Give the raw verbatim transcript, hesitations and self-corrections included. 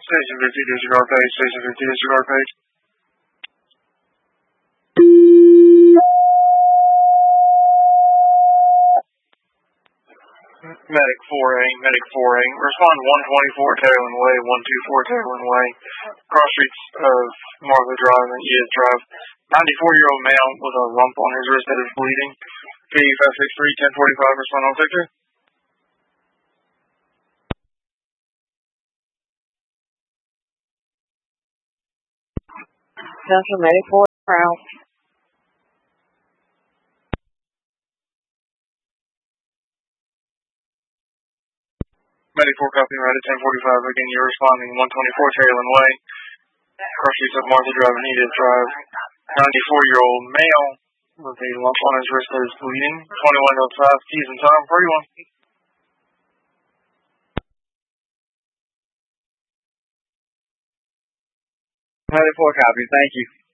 Station fifty, disregard page. Station fifty, disregard page. Medic four A, Medic four A. Respond one twenty-four Taylor Way, one twenty-four Taylor Way. Cross streets of Martha Drive and E S Drive. ninety-four-year-old male with a lump on his wrist that is bleeding. P five six three, ten forty-five, respond on sector. Central Medic four, Crown. Medic four, copy, right at ten forty-five. Again, you're responding one twenty-four Taylor Way. Cross streets of Martha Drive and E S Drive. ninety-four-year-old male with a lump on his wrist that is bleeding. twenty-one oh five, keys and time, forty-one. Medic four, copy, thank you.